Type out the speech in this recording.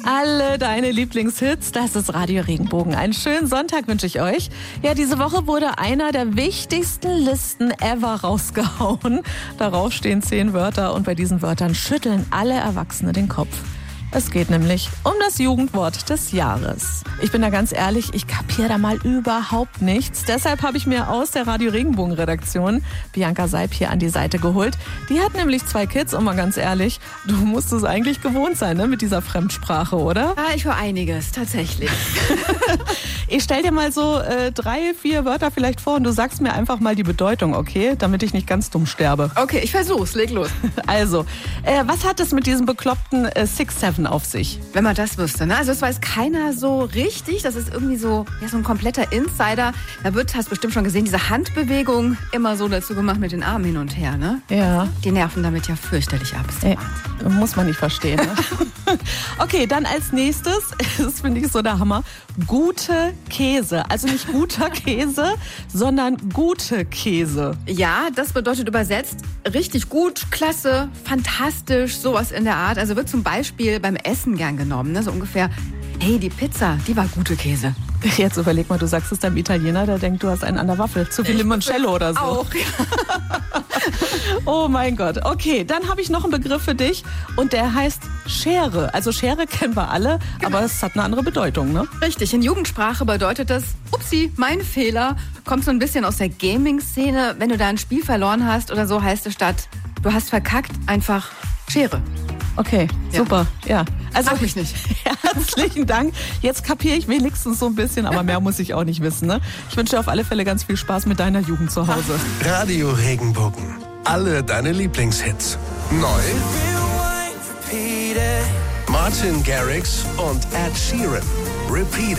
Alle deine Lieblingshits, das ist Radio Regenbogen. Einen schönen Sonntag wünsche ich euch. Ja, diese Woche wurde einer der wichtigsten Listen ever rausgehauen. Darauf stehen 10 Wörter und bei diesen Wörtern schütteln alle Erwachsene den Kopf. Es geht nämlich um das Jugendwort des Jahres. Ich bin da ganz ehrlich, ich kapiere da mal überhaupt nichts. Deshalb habe ich mir aus der Radio Regenbogen Redaktion Bianca Seib hier an die Seite geholt. Die hat nämlich 2 Kids und mal ganz ehrlich, du musst es eigentlich gewohnt sein, ne, mit dieser Fremdsprache, oder? Ja, ich höre einiges, tatsächlich. Ich stell dir mal so 3, 4 Wörter vielleicht vor und du sagst mir einfach mal die Bedeutung, okay? Damit ich nicht ganz dumm sterbe. Okay, ich versuch's, leg los. Also, was hat es mit diesem bekloppten 6-7 auf sich? Wenn man das wüsste, ne? Also das weiß keiner so richtig. Das ist irgendwie so, ja, so ein kompletter Insider. Da hast du bestimmt schon gesehen, diese Handbewegung immer so dazu gemacht mit den Armen hin und her, ne? Ja. Die nerven damit ja fürchterlich ab. Muss man nicht verstehen, ne? Okay, dann als nächstes, das finde ich so der Hammer, gute Käse. Also nicht guter Käse, sondern gute Käse. Ja, das bedeutet übersetzt richtig gut, klasse, fantastisch, sowas in der Art. Also wird zum Beispiel beim Essen gern genommen, ne? So ungefähr, hey, die Pizza, die war gute Käse. Jetzt überleg mal, du sagst es deinem Italiener, der denkt, du hast einen an der Waffel. Zu viel Limoncello oder so. Auch, ja. Oh mein Gott. Okay, dann habe ich noch einen Begriff für dich und der heißt Schere. Also Schere kennen wir alle, aber es hat eine andere Bedeutung, ne? Richtig, in Jugendsprache bedeutet das, upsi, mein Fehler, kommt so ein bisschen aus der Gaming-Szene. Wenn du da ein Spiel verloren hast oder so, heißt es statt, du hast verkackt, einfach Schere. Okay, super, ja. Also, frag mich nicht. Herzlichen Dank. Jetzt kapiere ich wenigstens so ein bisschen, aber mehr muss ich auch nicht wissen, ne? Ich wünsche dir auf alle Fälle ganz viel Spaß mit deiner Jugend zu Hause. Radio Regenbogen. Alle deine Lieblingshits. Neu. Martin Garrix und Ed Sheeran. Repeat